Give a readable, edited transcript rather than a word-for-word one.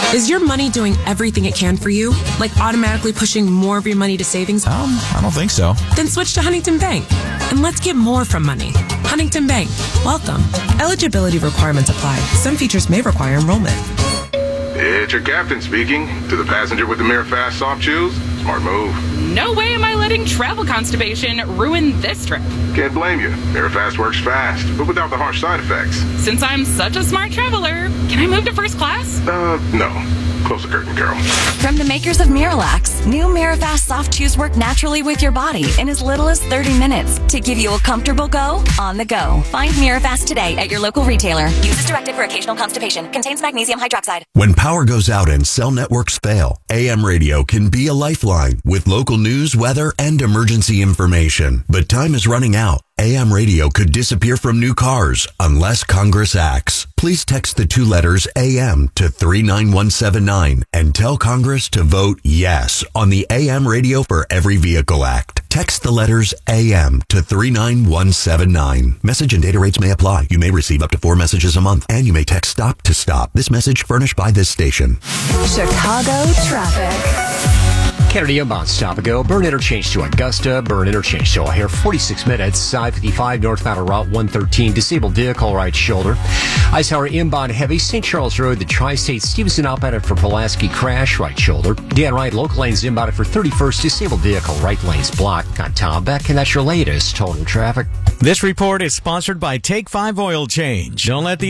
Is your money doing everything it can for you? Like automatically pushing more of your money to savings? I don't think so. Then switch to Huntington Bank. And let's get more from money. Huntington Bank. Welcome. Eligibility requirements apply. Some features may require enrollment. It's your captain speaking. To the passenger with the Mirafast soft chews, smart move. No way am I letting travel constipation ruin this trip. Can't blame you. Mirafast works fast, but without the harsh side effects. Since I'm such a smart traveler, can I move to first class? No. Close the curtain, girl. From the makers of Miralax, new Mirafast soft chews work naturally with your body in as little as 30 minutes to give you a comfortable go on the go. Find Mirafast today at your local retailer. Use as directed for occasional constipation. Contains magnesium hydroxide. When power goes out and cell networks fail, AM radio can be a lifeline with local news, weather, and emergency information. But time is running out. AM radio could disappear from new cars unless Congress acts. Please text the 2 letters AM to 39179 and tell Congress to vote yes on the AM Radio for Every Vehicle Act. Text the letters AM to 39179. Message and data rates may apply. You may receive up to 4 messages a month, and you may text STOP to STOP. This message furnished by this station. Chicago traffic. Kennedy inbound stop and go. Burn interchange to Augusta. Burn interchange to O'Hare. 46 minutes. I-55 northbound Route 113. Disabled vehicle right shoulder. Eisenhower inbound heavy. St. Charles Road. The Tri-State. Stevenson outbound for Pulaski crash right shoulder. Dan Wright local lanes inbound for 31st. Disabled vehicle right lanes blocked. I'm Tom Beck, and that's your latest total traffic. This report is sponsored by Take 5 Oil Change. Don't let the